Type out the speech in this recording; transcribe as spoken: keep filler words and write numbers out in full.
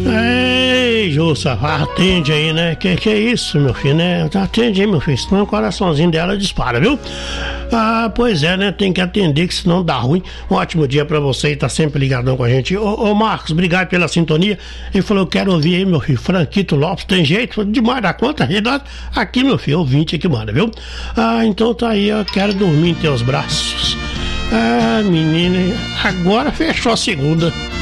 Ei, Jussa, atende aí, né? Que que é isso, meu filho, né? Atende aí, meu filho, senão o coraçãozinho dela dispara, viu? Ah, pois é, né? Tem que atender, que senão dá ruim. Um ótimo dia pra você e tá sempre ligadão com a gente. Ô, ô Marcos, obrigado pela sintonia. Ele falou, eu quero ouvir aí, meu filho, Franquito Lopes, tem jeito? Demais da conta, aqui, meu filho, ouvinte que manda, viu? Ah, então tá aí, eu quero dormir em teus braços. Ah, menina, agora fechou a segunda.